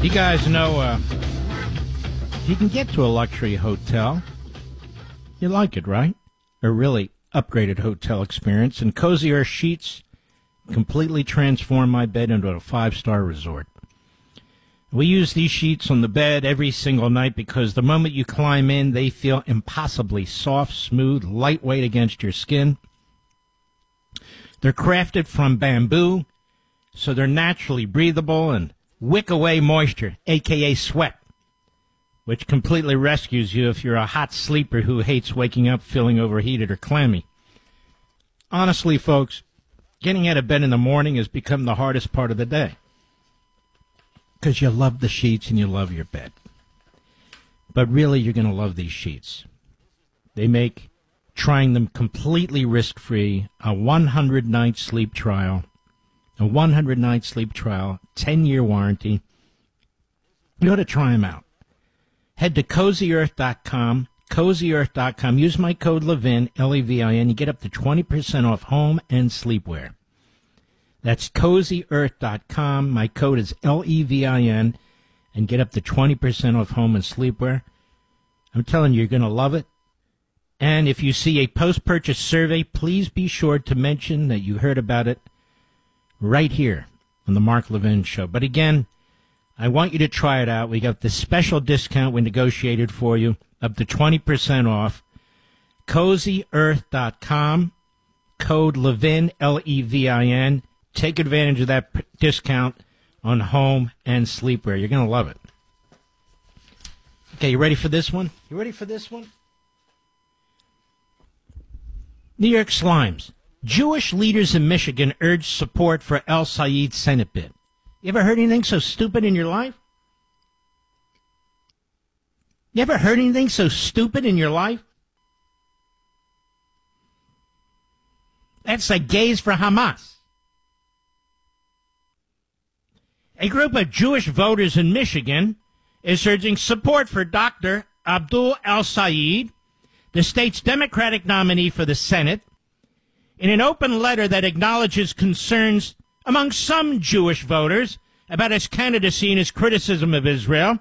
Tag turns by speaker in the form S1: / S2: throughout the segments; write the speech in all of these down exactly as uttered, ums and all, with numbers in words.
S1: You guys know, uh, you can get to a luxury hotel. You like it, right? A really upgraded hotel experience. And Cozy Earth Sheets completely transform my bed into a five-star resort. We use these sheets on the bed every single night because the moment you climb in, they feel impossibly soft, smooth, lightweight against your skin. They're crafted from bamboo, so they're naturally breathable and wick away moisture, a k a sweat, which completely rescues you if you're a hot sleeper who hates waking up feeling overheated or clammy. Honestly, folks, getting out of bed in the morning has become the hardest part of the day because you love the sheets and you love your bed. But really, you're going to love these sheets. They make trying them completely risk-free a one hundred night sleep trial. A one hundred night sleep trial, ten-year warranty. You ought to try them out. Head to cozy earth dot com, cozy earth dot com. Use my code Levin, L E V I N. You get up to twenty percent off home and sleepwear. That's cozy earth dot com. My code is L E V I N. And get up to twenty percent off home and sleepwear. I'm telling you, you're going to love it. And if you see a post-purchase survey, please be sure to mention that you heard about it right here on the Mark Levin Show. But again, I want you to try it out. We got this special discount we negotiated for you, up to twenty percent off. cozy earth dot com, code Levin, L E V I N. Take advantage of that p- discount on home and sleepwear. You're going to love it. Okay, you ready for this one? You ready for this one? New York Slimes. Jewish leaders in Michigan urge support for El Sayed Senate bid. You ever heard anything so stupid in your life? You ever heard anything so stupid in your life? That's like gays for Hamas. A group of Jewish voters in Michigan is urging support for Doctor Abdul El Sayed, the state's Democratic nominee for the Senate, in an open letter that acknowledges concerns among some Jewish voters about his candidacy and his criticism of Israel.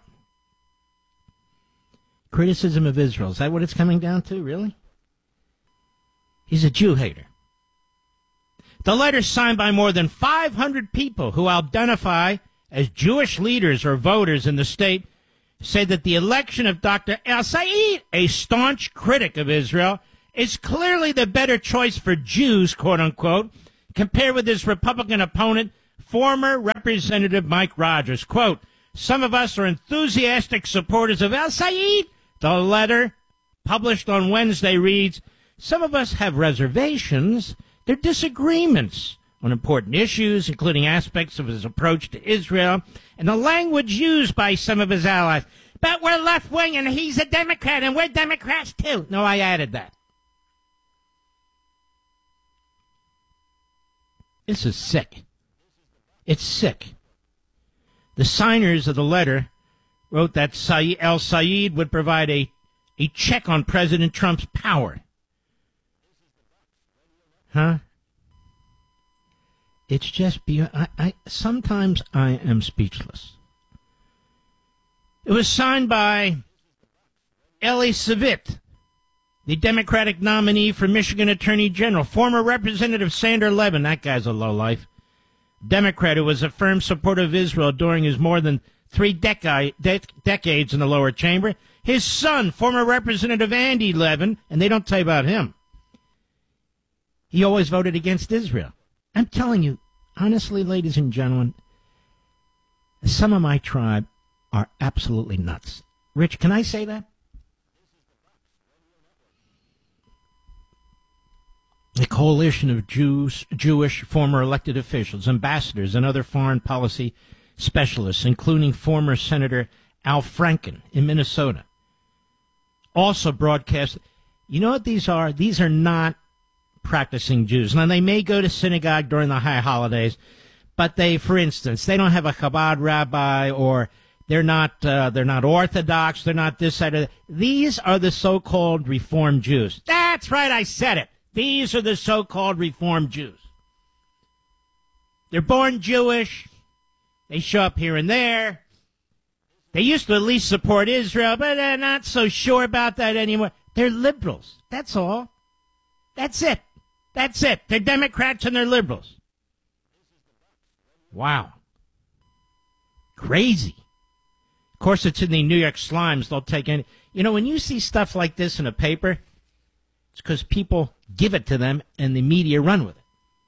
S1: Criticism of Israel. Is that what it's coming down to, really? He's a Jew hater. The letter, signed by more than five hundred people who identify as Jewish leaders or voters in the state, say that the election of Doctor El Sayed, a staunch critic of Israel, is clearly the better choice for Jews, quote-unquote, compared with his Republican opponent, former Representative Mike Rogers. Quote, some of us are enthusiastic supporters of El Sayed. The letter, published on Wednesday, reads, some of us have reservations. They're disagreements on important issues, including aspects of his approach to Israel and the language used by some of his allies. But we're left-wing and he's a Democrat and we're Democrats too. No, I added that. This is sick. It's sick. The signers of the letter wrote that Sayed, El Sayed would provide a, a check on President Trump's power. Huh? It's just beyond, I, I, sometimes I am speechless. It was signed by Eli Savit, the Democratic nominee for Michigan Attorney General, former Representative Sander Levin, that guy's a lowlife, Democrat who was a firm supporter of Israel during his more than three deca- de- decades in the lower chamber. His son, former Representative Andy Levin, and they don't tell you about him. He always voted against Israel. I'm telling you, honestly, ladies and gentlemen, some of my tribe are absolutely nuts. Rich, can I say that? A coalition of Jews, Jewish former elected officials, ambassadors, and other foreign policy specialists, including former Senator Al Franken in Minnesota, also broadcast. You know what these are? These are not practicing Jews. Now, they may go to synagogue during the high holidays, but they, for instance, they don't have a Chabad rabbi, or they're not uh, they're not Orthodox, they're not this side of it. These are the so-called Reformed Jews. That's right, I said it. These are the so-called Reformed Jews. They're born Jewish. They show up here and there. They used to at least support Israel, but they're not so sure about that anymore. They're liberals. That's all. That's it. That's it. They're Democrats and they're liberals. Wow. Crazy. Of course, it's in the New York Slimes. They'll take any. You know, when you see stuff like this in a paper, it's because people give it to them and the media run with it.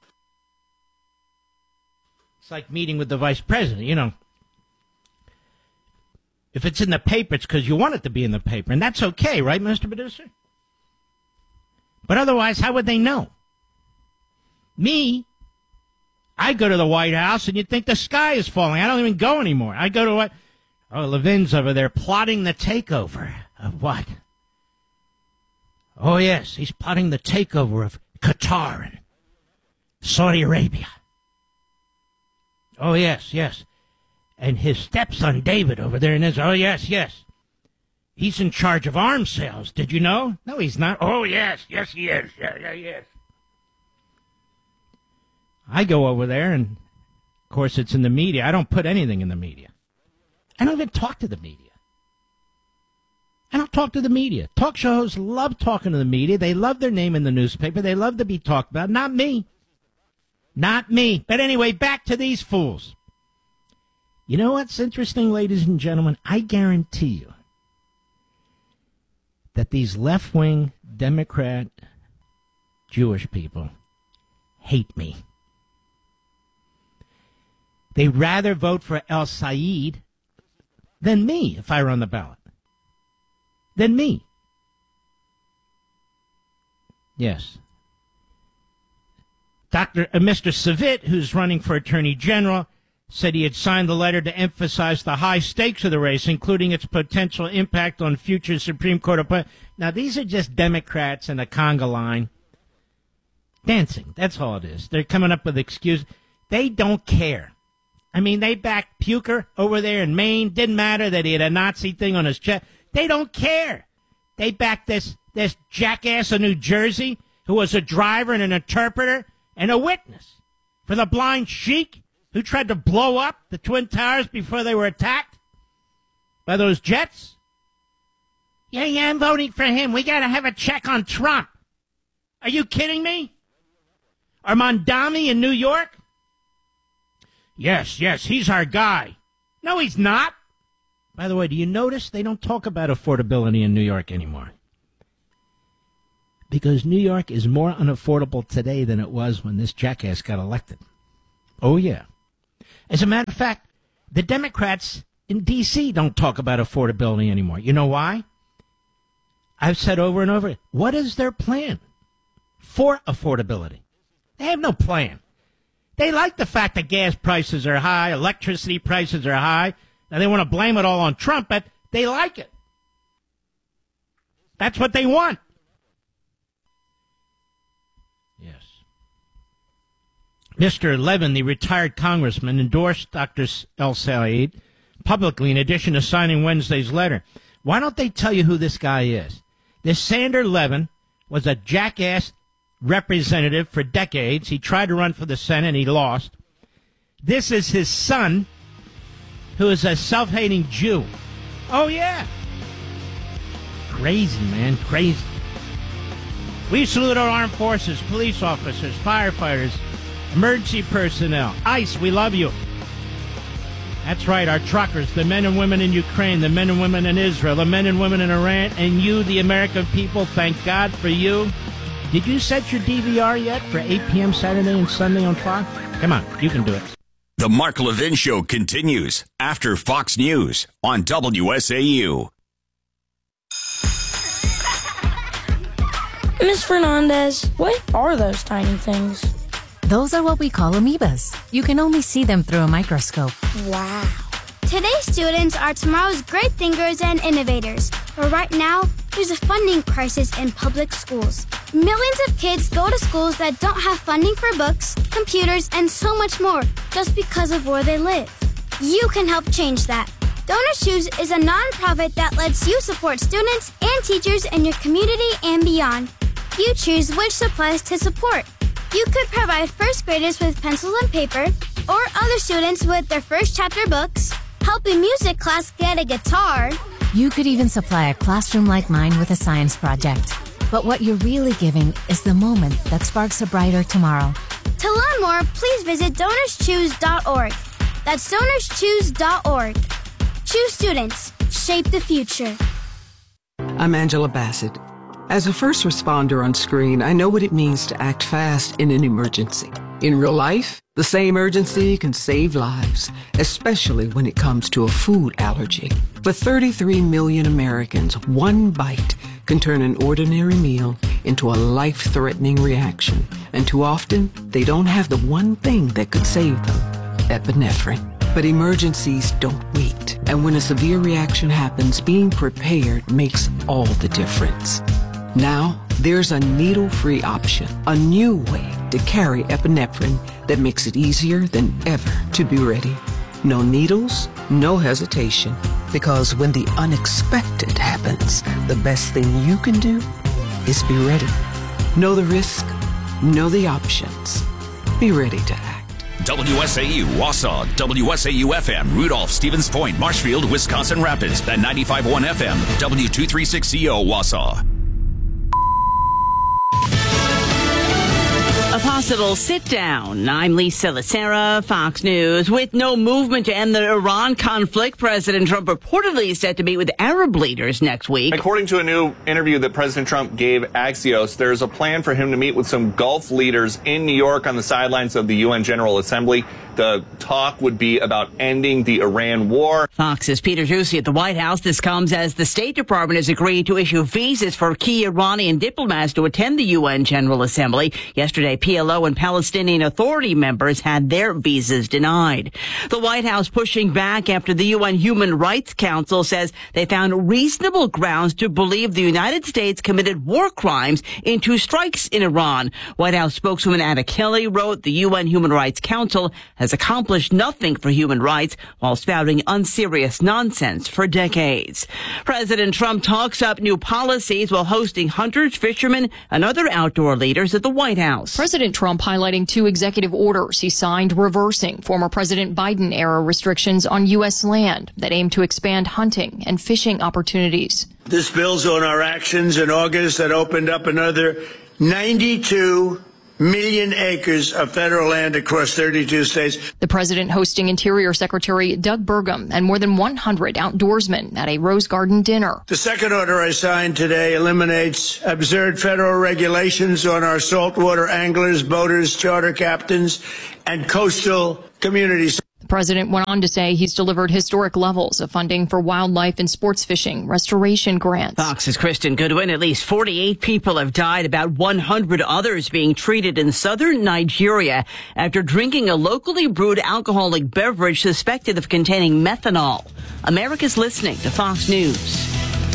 S1: It's like meeting with the vice president, you know. If it's in the paper, it's because you want it to be in the paper. And that's okay, right, Mister Producer? But otherwise, how would they know? Me, I go to the White House and you'd think the sky is falling. I don't even go anymore. I go to what? Oh, Levin's over there plotting the takeover of what? Oh, yes, he's plotting the takeover of Qatar and Saudi Arabia. Oh, yes, yes. And his stepson, David, over there in Israel. Oh, yes, yes. He's in charge of arms sales. Did you know? No, he's not. Oh, yes, yes, he is. Yeah, yeah, yes. I go over there, and, of course, it's in the media. I don't put anything in the media. I don't even talk to the media. I don't talk to the media. Talk show hosts love talking to the media. They love their name in the newspaper. They love to be talked about. Not me. Not me. But anyway, back to these fools. You know what's interesting, ladies and gentlemen? I guarantee you that these left-wing Democrat Jewish people hate me. They'd rather vote for El Said than me if I were on the ballot. Than me. Yes. Doctor Uh, Mister Savit, who's running for Attorney General, said he had signed the letter to emphasize the high stakes of the race, including its potential impact on future Supreme Court appointments. Now, these are just Democrats in a conga line dancing. That's all it is. They're coming up with excuses. They don't care. I mean, they backed Puker over there in Maine. Didn't matter that he had a Nazi thing on his chest. They don't care. They backed this, this jackass in New Jersey who was a driver and an interpreter and a witness for the blind sheik who tried to blow up the Twin Towers before they were attacked by those jets. Yeah, yeah, I'm voting for him. We got to have a check on Trump. Are you kidding me? Or Mondami in New York? Yes, yes, he's our guy. No, he's not. By the way, do you notice they don't talk about affordability in New York anymore? Because New York is more unaffordable today than it was when this jackass got elected. Oh, yeah. As a matter of fact, the Democrats in D C don't talk about affordability anymore. You know why? I've said over and over, what is their plan for affordability? They have no plan. They like the fact that gas prices are high, electricity prices are high. Now, they want to blame it all on Trump, but they like it. That's what they want. Yes. Mister Levin, the retired congressman, endorsed Doctor El Said publicly in addition to signing Wednesday's letter. Why don't they tell you who this guy is? This Sander Levin was a jackass representative for decades. He tried to run for the Senate and he lost. This is his son, who is a self-hating Jew. Oh, yeah. Crazy, man, crazy. We salute our armed forces, police officers, firefighters, emergency personnel. ICE, we love you. That's right, our truckers, the men and women in Ukraine, the men and women in Israel, the men and women in Iran, and you, the American people, thank God for you. Did you set your D V R yet for eight p.m. Saturday and Sunday on Fox? Come on, you can do it.
S2: The Mark Levin Show continues after Fox News on W S A U.
S3: Miss Fernandez, what are those tiny things?
S4: Those are what we call amoebas. You can only see them through a microscope.
S3: Wow.
S5: Today's students are tomorrow's great thinkers and innovators. But right now, there's a funding crisis in public schools. Millions of kids go to schools that don't have funding for books, computers, and so much more just because of where they live. You can help change that. Donor Shoes is a nonprofit that lets you support students and teachers in your community and beyond. You choose which supplies to support. You could provide first graders with pencils and paper, or other students with their first chapter books, help a music class get a guitar.
S4: You could even supply a classroom like mine with a science project. But what you're really giving is the moment that sparks a brighter tomorrow.
S5: To learn more, please visit donors choose dot org. That's donors choose dot org. Choose students. Shape the future.
S6: I'm Angela Bassett. As a first responder on screen, I know what it means to act fast in an emergency. In real life, the same urgency can save lives, especially when it comes to a food allergy. For thirty-three million Americans, one bite can turn an ordinary meal into a life-threatening reaction. And too often, they don't have the one thing that could save them, epinephrine. But emergencies don't wait. And when a severe reaction happens, being prepared makes all the difference. Now, there's a needle-free option, a new way to carry epinephrine that makes it easier than ever to be ready. No needles, no hesitation. Because when the unexpected happens, the best thing you can do is be ready. Know the risk, know the options. Be ready to act.
S2: W S A U, Wausau, W S A U F M, Rudolph, Stevens Point, Marshfield, Wisconsin Rapids, at ninety-five point one F M, W two thirty-six C O, Wausau.
S7: A possible sit-down. I'm Lisa Lacera, Fox News. With no movement to end the Iran conflict, President Trump reportedly is set to meet with Arab leaders next week.
S8: According to a new interview that President Trump gave Axios, there's a plan for him to meet with some Gulf leaders in New York on the sidelines of the U N General Assembly. The talk would be about ending the Iran war.
S7: Fox's Peter Doocy at the White House. This comes as the State Department has agreed to issue visas for key Iranian diplomats to attend the U N General Assembly. Yesterday, P L O and Palestinian Authority members had their visas denied. The White House pushing back after the U N Human Rights Council says they found reasonable grounds to believe the United States committed war crimes in two strikes in Iran. White House spokeswoman Anna Kelly wrote the U N Human Rights Council has accomplished nothing for human rights while spouting unserious nonsense for decades. President Trump talks up new policies while hosting hunters, fishermen, and other outdoor leaders at the White House.
S9: President Trump highlighting two executive orders he signed reversing former President Biden-era restrictions on U S land that aim to expand hunting and fishing opportunities.
S10: This builds on our actions in August that opened up another ninety-two million acres of federal land across thirty-two states.
S9: The president hosting Interior Secretary Doug Burgum and more than one hundred outdoorsmen at a Rose Garden dinner.
S10: The second order I signed today eliminates absurd federal regulations on our saltwater anglers, boaters, charter captains, and coastal communities.
S9: The president went on to say he's delivered historic levels of funding for wildlife and sports fishing restoration grants.
S7: Fox's Kristen Goodwin. At least forty-eight people have died, about one hundred others being treated in southern Nigeria after drinking a locally brewed alcoholic beverage suspected of containing methanol. America's listening to Fox News.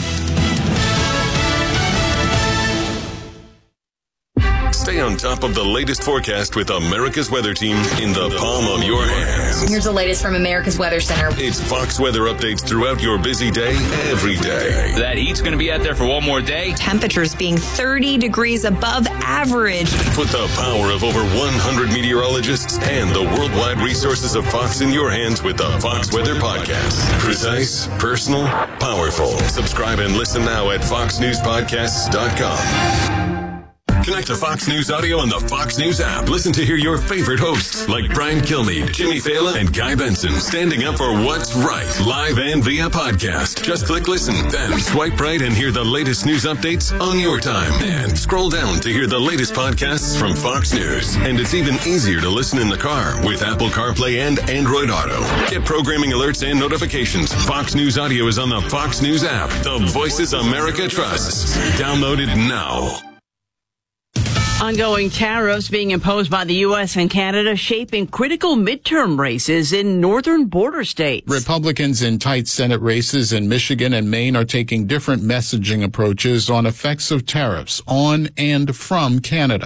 S11: Stay on top of the latest forecast with America's Weather Team in the palm of your hands.
S12: Here's the latest from America's Weather Center.
S11: It's Fox weather updates throughout your busy day, every day.
S13: That heat's going to be out there for one more day.
S12: Temperatures being thirty degrees above average.
S11: Put the power of over one hundred meteorologists and the worldwide resources of Fox in your hands with the Fox Weather Podcast. Precise, personal, powerful. Subscribe and listen now at fox news podcasts dot com. Connect to Fox News Audio on the Fox News app. Listen to hear your favorite hosts like Brian Kilmeade, Jimmy Fallon, and Guy Benson standing up for what's right, live and via podcast. Just click listen, then swipe right and hear the latest news updates on your time. And scroll down to hear the latest podcasts from Fox News. And it's even easier to listen in the car with Apple CarPlay and Android Auto. Get programming alerts and notifications. Fox News Audio is on the Fox News app. The voices America trusts. Download it now.
S7: Ongoing tariffs being imposed by the U S and Canada shaping critical midterm races in northern border states.
S14: Republicans in tight Senate races in Michigan and Maine are taking different messaging approaches on effects of tariffs on and from Canada.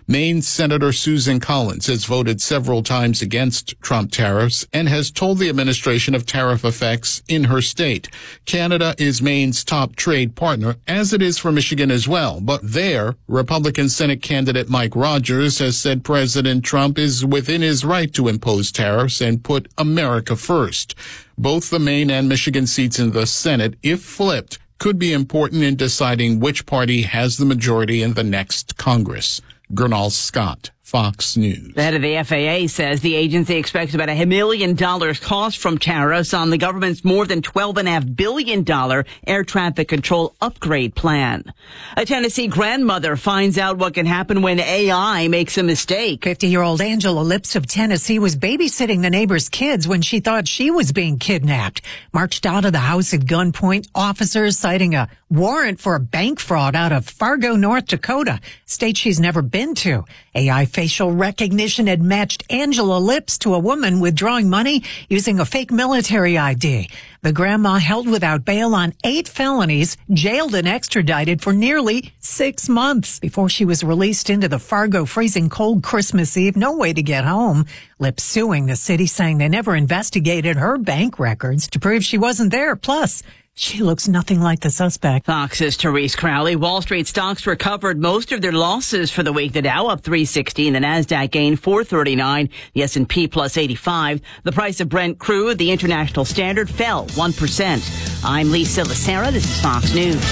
S14: Maine Senator Susan Collins has voted several times against Trump tariffs and has told the administration of tariff effects in her state. Canada is Maine's top trade partner, as it is for Michigan as well. But there, Republican Senate candidate Mike Rogers has said President Trump is within his right to impose tariffs and put America first. Both the Maine and Michigan seats in the Senate, if flipped, could be important in deciding which party has the majority in the next Congress. Gernal Scott, Fox News.
S7: The head of the F A A says the agency expects about a million dollars cost from tariffs on the government's more than twelve point five billion dollars air traffic control upgrade plan. A Tennessee grandmother finds out what can happen when A I makes a mistake.
S15: fifty-year-old Angela Lips of Tennessee was babysitting the neighbor's kids when she thought she was being kidnapped. Marched out of the house at gunpoint, officers citing a warrant for a bank fraud out of Fargo, North Dakota, state she's never been to. A I facial recognition had matched Angela Lips to a woman withdrawing money using a fake military I D. The grandma held without bail on eight felonies, jailed and extradited for nearly six months before she was released into the Fargo freezing cold Christmas Eve. No way to get home. Lips suing the city, saying they never investigated her bank records to prove she wasn't there. Plus, she looks nothing like the suspect.
S7: Fox's Therese Crowley. Wall Street stocks recovered most of their losses for the week. The Dow up three sixteen. The Nasdaq gained four thirty-nine. The S and P plus eighty-five. The price of Brent crude, the international standard, fell one percent. I'm Lisa Lacera. This is Fox News.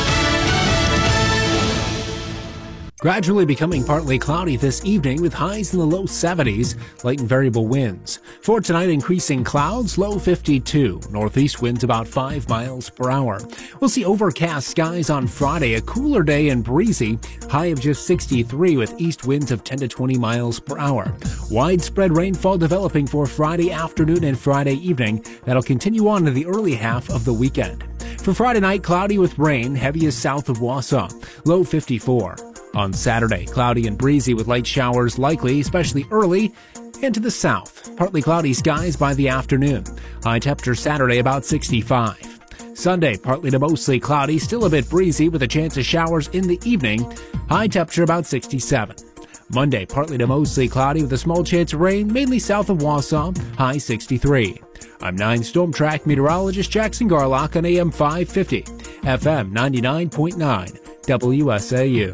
S16: Gradually becoming partly cloudy this evening with highs in the low seventies, light and variable winds. For tonight, increasing clouds, low fifty-two. Northeast winds about five miles per hour. We'll see overcast skies on Friday, a cooler day and breezy, high of just sixty-three with east winds of ten to twenty miles per hour. Widespread rainfall developing for Friday afternoon and Friday evening. That'll continue on to the early half of the weekend. For Friday night, cloudy with rain, heaviest south of Wausau, low fifty-four. On Saturday, cloudy and breezy with light showers likely, especially early, and to the south. Partly cloudy skies by the afternoon. High temperature Saturday about sixty-five. Sunday, partly to mostly cloudy, still a bit breezy with a chance of showers in the evening. High temperature about sixty-seven. Monday, partly to mostly cloudy with a small chance of rain, mainly south of Wausau. High sixty-three. I'm nine Storm Track meteorologist Jackson Garlock on A M five fifty, F M ninety-nine point nine, W S A U.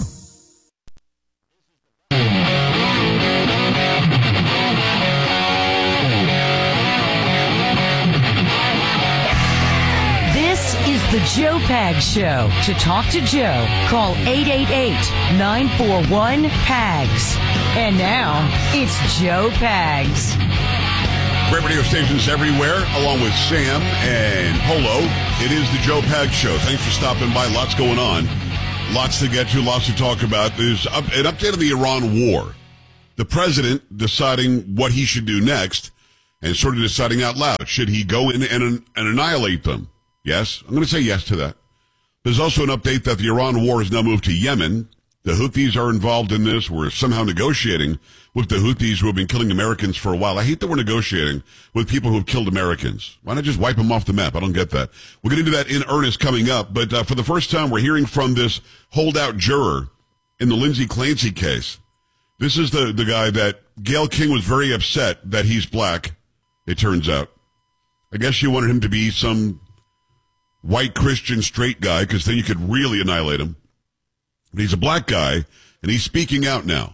S17: The Joe Pags Show. To talk to Joe, call eight eight eight, nine four one, P A G S. And now, it's Joe Pags.
S18: Great radio stations everywhere, along with Sam and Polo. It is the Joe Pags Show. Thanks for stopping by. Lots going on. Lots to get to, lots to talk about. There's an update on the Iran war. The president deciding what he should do next and sort of deciding out loud. Should he go in and, and annihilate them? Yes, I'm going to say yes to that. There's also an update that the Iran war has now moved to Yemen. The Houthis are involved in this. We're somehow negotiating with the Houthis who have been killing Americans for a while. I hate that we're negotiating with people who have killed Americans. Why not just wipe them off the map? I don't get that. We're going to do that in earnest coming up. But uh, for the first time, we're hearing from this holdout juror in the Lindsay Clancy case. This is the, the guy that Gayle King was very upset that he's black, it turns out. I guess she wanted him to be some white Christian straight guy, because then you could really annihilate him. But he's a black guy, and he's speaking out now.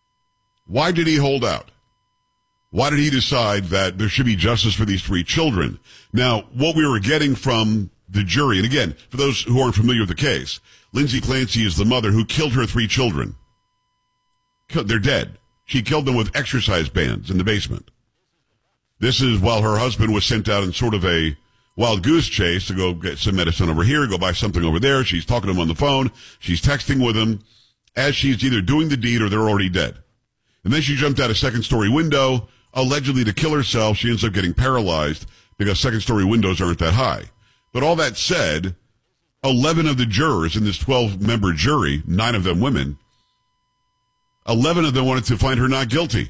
S18: Why did he hold out? Why did he decide that there should be justice for these three children? Now, what we were getting from the jury, and again, for those who aren't familiar with the case, Lindsay Clancy is the mother who killed her three children. They're dead. She killed them with exercise bands in the basement. This is while her husband was sent out in sort of a wild goose chase to go get some medicine over here, go buy something over there. She's talking to him on the phone. She's texting with him as she's either doing the deed or they're already dead. And then she jumped out a second-story window, allegedly to kill herself. She ends up getting paralyzed because second-story windows aren't that high. But all that said, eleven of the jurors in this twelve-member jury, nine of them women, eleven of them wanted to find her not guilty.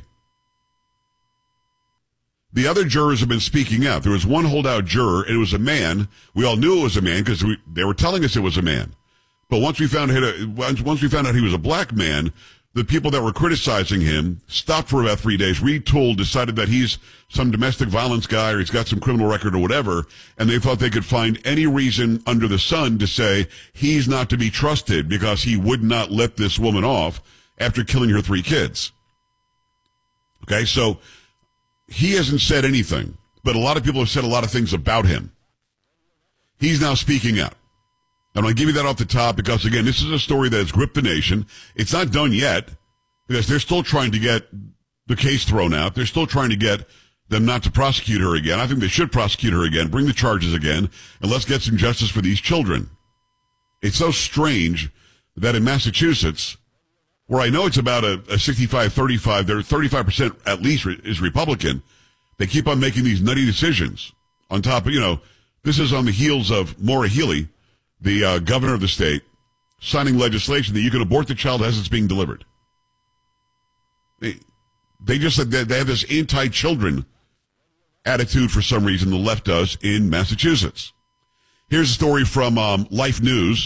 S18: The other jurors have been speaking out. There was one holdout juror, and it was a man. We all knew it was a man because we, they were telling us it was a man. But once we found out, once we found out he was a black man, the people that were criticizing him stopped for about three days, retooled, decided that he's some domestic violence guy or he's got some criminal record or whatever, and they thought they could find any reason under the sun to say he's not to be trusted because he would not let this woman off after killing her three kids. Okay, so he hasn't said anything, but a lot of people have said a lot of things about him. He's now speaking out. I'm going to give you that off the top because, again, this is a story that has gripped the nation. It's not done yet because they're still trying to get the case thrown out. They're still trying to get them not to prosecute her again. I think they should prosecute her again, bring the charges again, and let's get some justice for these children. It's so strange that in Massachusetts, where I know it's about a, a sixty-five thirty-five, they're thirty-five percent at least is Republican, they keep on making these nutty decisions. On top of, you know, this is on the heels of Maura Healey, the uh, governor of the state, signing legislation that you can abort the child as it's being delivered. They, they just said that they have this anti-children attitude for some reason, the left does, in Massachusetts. Here's a story from um, Life News,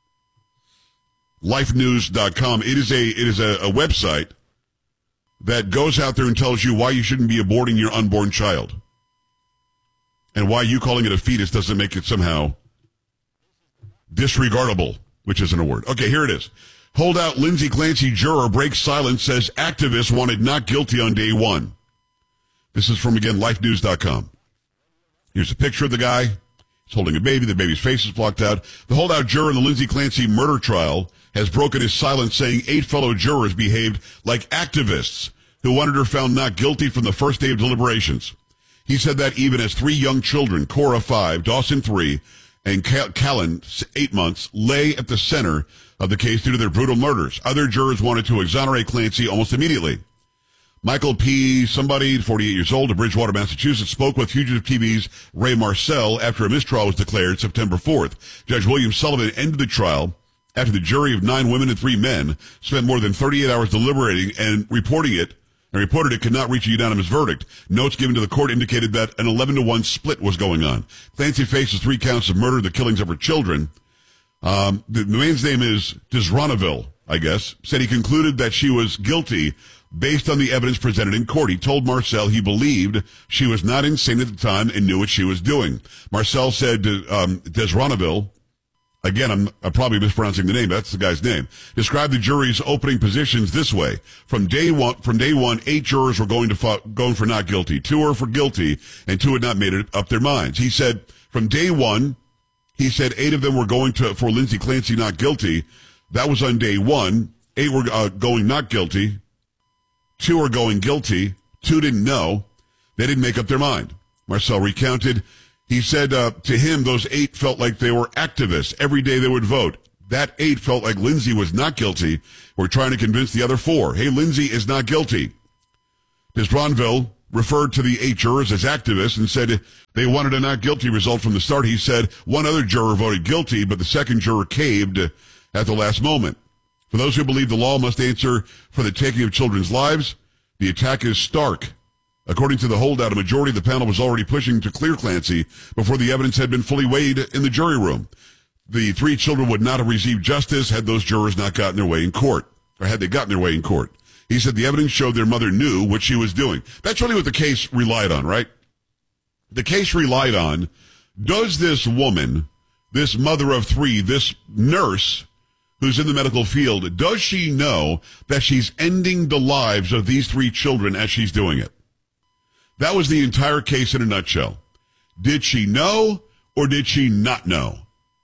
S18: life news dot com. It is a it is a, a website that goes out there and tells you why you shouldn't be aborting your unborn child and why you calling it a fetus doesn't make it somehow disregardable, which isn't a word. Okay, here it is. Holdout Lindsay Clancy juror breaks silence, says activists wanted not guilty on day one. This is from, again, life news dot com. Here's a picture of the guy. He's holding a baby. The baby's face is blocked out. The holdout juror in the Lindsay Clancy murder trial has broken his silence, saying eight fellow jurors behaved like activists who wanted her found not guilty from the first day of deliberations. He said that even as three young children, Cora, five, Dawson, three, and Callan, eight months, lay at the center of the case due to their brutal murders. Other jurors wanted to exonerate Clancy almost immediately. Michael P. somebody, forty-eight years old, of Bridgewater, Massachusetts, spoke with Fugitive T V's Ray Marcel after a mistrial was declared September fourth. Judge William Sullivan ended the trial after the jury of nine women and three men spent more than thirty-eight hours deliberating and reporting it, and reported it could not reach a unanimous verdict. Notes given to the court indicated that an eleven to one split was going on. Clancy faces three counts of murder, the killings of her children. Um, the, the man's name is Disronaville, I guess, said he concluded that she was guilty based on the evidence presented in court. He told Marcel he believed she was not insane at the time and knew what she was doing. Marcel said um, Disronaville, again, I'm, I'm probably mispronouncing the name, but that's the guy's name, described the jury's opening positions this way. From day one, from day one, eight jurors were going to fought, going for not guilty. Two were for guilty, and two had not made it up their minds. He said, from day one, he said eight of them were going to for Lindsay Clancy not guilty. That was on day one. Eight were uh, going not guilty. Two are going guilty. Two didn't know. They didn't make up their mind. Marcel recounted. He said uh, to him, those eight felt like they were activists. Every day they would vote. That eight felt like Lindsay was not guilty. We're trying to convince the other four. Hey, Lindsay is not guilty. Disronville referred to the eight jurors as activists and said they wanted a not guilty result from the start. He said one other juror voted guilty, but the second juror caved at the last moment. For those who believe the law must answer for the taking of children's lives, the attack is stark. According to the holdout, a majority of the panel was already pushing to clear Clancy before the evidence had been fully weighed in the jury room. The three children would not have received justice had those jurors not gotten their way in court, or had they gotten their way in court. He said the evidence showed their mother knew what she was doing. That's really what the case relied on, right? The case relied on, does this woman, this mother of three, this nurse who's in the medical field, does she know that she's ending the lives of these three children as she's doing it? That was the entire case in a nutshell. Did she know or did she not know?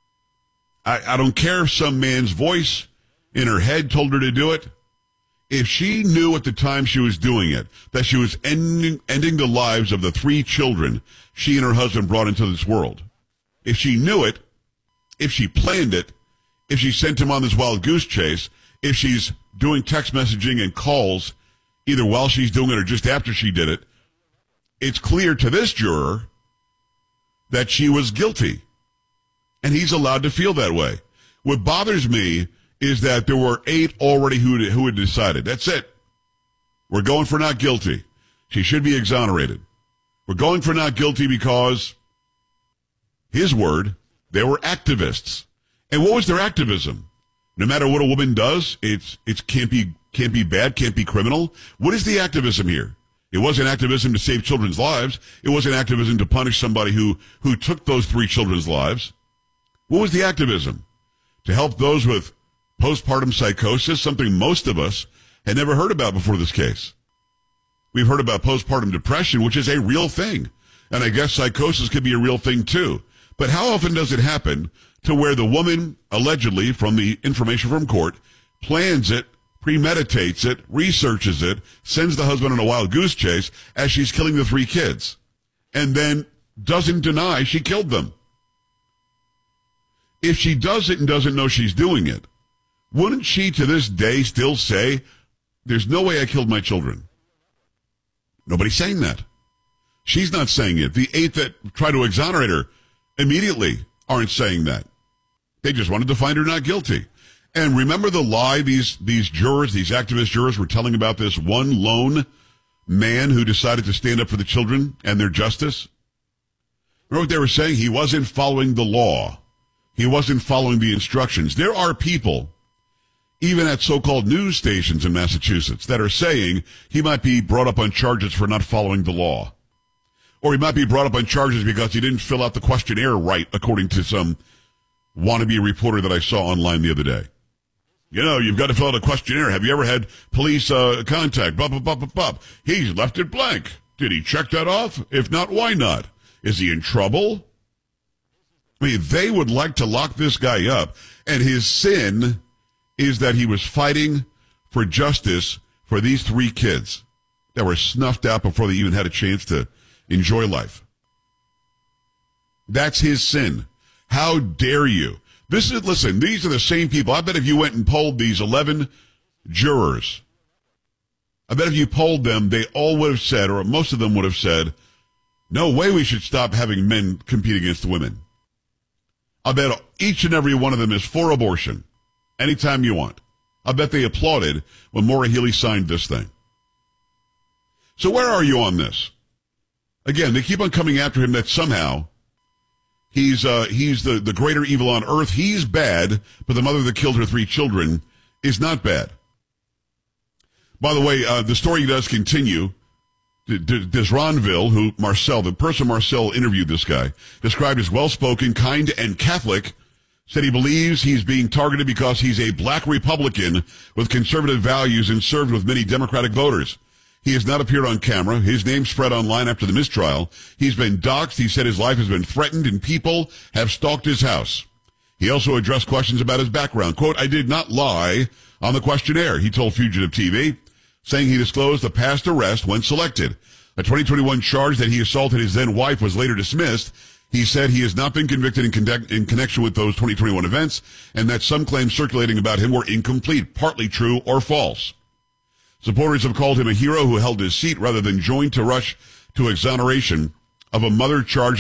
S18: I, I don't care if some man's voice in her head told her to do it. If she knew at the time she was doing it that she was ending, ending the lives of the three children she and her husband brought into this world, if she knew it, if she planned it, if she sent him on this wild goose chase, if she's doing text messaging and calls either while she's doing it or just after she did it, it's clear to this juror that she was guilty. And he's allowed to feel that way. What bothers me is that there were eight already who, who had decided. That's it. We're going for not guilty. She should be exonerated. We're going for not guilty because, his word, they were activists. And what was their activism? No matter what a woman does, it's it can't be can't be bad, can't be criminal. What is the activism here? It wasn't activism to save children's lives. It wasn't activism to punish somebody who, who took those three children's lives. What was the activism? To help those with postpartum psychosis, something most of us had never heard about before this case. We've heard about postpartum depression, which is a real thing. And I guess psychosis could be a real thing too. But how often does it happen to where the woman, allegedly, from the information from court, plans it, premeditates it, researches it, sends the husband on a wild goose chase as she's killing the three kids, and then doesn't deny she killed them? If she does it and doesn't know she's doing it, wouldn't she to this day still say, there's no way I killed my children? Nobody's saying that. She's not saying it. The eight that try to exonerate her immediately aren't saying that. They just wanted to find her not guilty. And remember the lie these, these jurors, these activist jurors were telling about this one lone man who decided to stand up for the children and their justice? Remember what they were saying? He wasn't following the law. He wasn't following the instructions. There are people, even at so-called news stations in Massachusetts, that are saying he might be brought up on charges for not following the law. Or he might be brought up on charges because he didn't fill out the questionnaire right, according to some wannabe reporter that I saw online the other day. You know, you've got to fill out a questionnaire. Have you ever had police uh, contact? Blah, blah, blah, blah, blah. He's left it blank. Did he check that off? If not, why not? Is he in trouble? I mean, they would like to lock this guy up, and his sin is that he was fighting for justice for these three kids that were snuffed out before they even had a chance to enjoy life. That's his sin. How dare you? This is, listen, these are the same people. I bet if you went and polled these eleven jurors, I bet if you polled them, they all would have said, or most of them would have said, no way we should stop having men compete against women. I bet each and every one of them is for abortion anytime you want. I bet they applauded when Maura Healey signed this thing. So where are you on this? Again, they keep on coming after him that somehow he's uh, he's the, the greater evil on earth. He's bad, but the mother that killed her three children is not bad. By the way, uh, the story does continue. D- D- Desronville, who Marcel, the person Marcel interviewed this guy, described as well-spoken, kind, and Catholic, said he believes he's being targeted because he's a black Republican with conservative values and served with many Democratic voters. He has not appeared on camera. His name spread online after the mistrial. He's been doxxed. He said his life has been threatened and people have stalked his house. He also addressed questions about his background. Quote, I did not lie on the questionnaire, he told Fugitive T V, saying he disclosed the past arrest when selected. A twenty twenty-one charge that he assaulted his then wife was later dismissed. He said he has not been convicted in, con- in connection with those twenty twenty-one events and that some claims circulating about him were incomplete, partly true or false. Supporters have called him a hero who held his seat rather than join to rush to exoneration of a mother charged